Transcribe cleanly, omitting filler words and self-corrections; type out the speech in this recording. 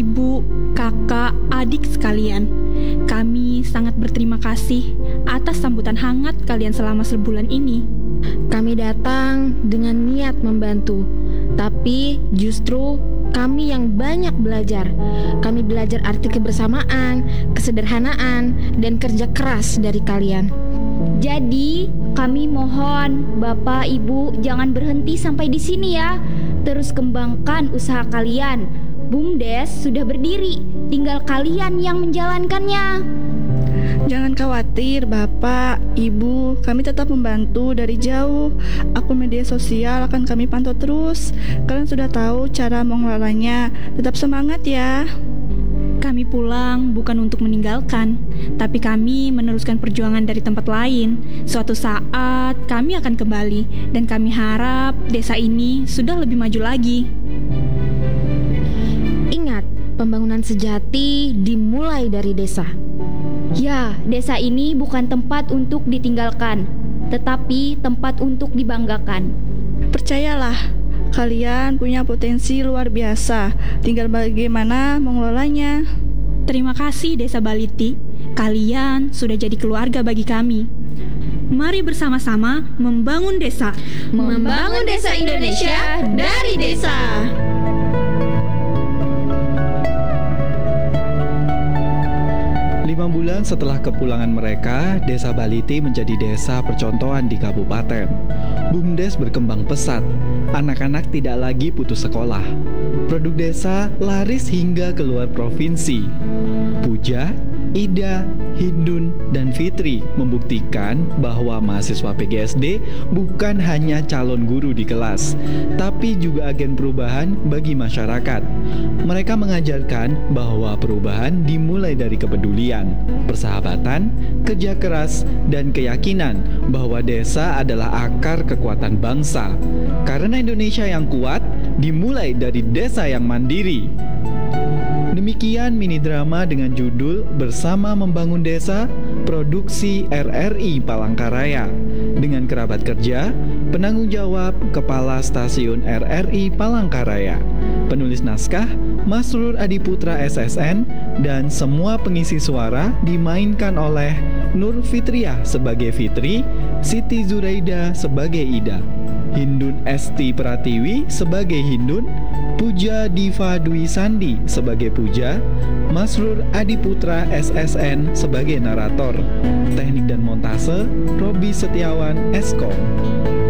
Ibu, kakak, adik sekalian, kami sangat berterima kasih atas sambutan hangat kalian selama sebulan ini. Kami datang dengan niat membantu, tapi justru kami yang banyak belajar. Kami belajar arti kebersamaan, kesederhanaan, dan kerja keras dari kalian. Jadi, kami mohon Bapak Ibu jangan berhenti sampai di sini ya. Terus kembangkan usaha kalian. BUMDes sudah berdiri, tinggal kalian yang menjalankannya. Jangan khawatir Bapak, Ibu, kami tetap membantu dari jauh. Akun media sosial akan kami pantau terus. Kalian sudah tahu cara mengelolanya. Tetap semangat ya. Kami pulang bukan untuk meninggalkan, tapi kami meneruskan perjuangan dari tempat lain. Suatu saat kami akan kembali, dan kami harap desa ini sudah lebih maju lagi. Ingat, pembangunan sejati dimulai dari desa. Ya, desa ini bukan tempat untuk ditinggalkan, tetapi tempat untuk dibanggakan. Percayalah, kalian punya potensi luar biasa. Tinggal bagaimana mengelolanya. Terima kasih Desa Baliti, kalian sudah jadi keluarga bagi kami. Mari bersama-sama membangun desa. Membangun desa Indonesia dari desa. 5 bulan setelah kepulangan mereka, Desa Baliti menjadi desa percontohan di kabupaten. BUMDes berkembang pesat, anak-anak tidak lagi putus sekolah. Produk desa laris hingga keluar provinsi. Puja, Ida, Hindun, dan Fitri membuktikan bahwa mahasiswa PGSD bukan hanya calon guru di kelas, tapi juga agen perubahan bagi masyarakat. Mereka mengajarkan bahwa perubahan dimulai dari kepedulian, persahabatan, kerja keras, dan keyakinan bahwa desa adalah akar kekuatan bangsa. Karena Indonesia yang kuat dimulai dari desa yang mandiri. Demikian mini drama dengan judul Bersama Membangun Desa, produksi RRI Palangkaraya. Dengan kerabat kerja, penanggung jawab Kepala Stasiun RRI Palangkaraya. Penulis naskah Masrur Adiputra SSN, dan semua pengisi suara dimainkan oleh Nur Fitriah sebagai Fitri, Siti Zuraida sebagai Ida, Hindun Esti Pratiwi sebagai Hindun, Puja Diva Dwi Sandi sebagai Puja, Masrur Adiputra SSN sebagai narator. Teknik dan montase Robi Setiawan Eskom.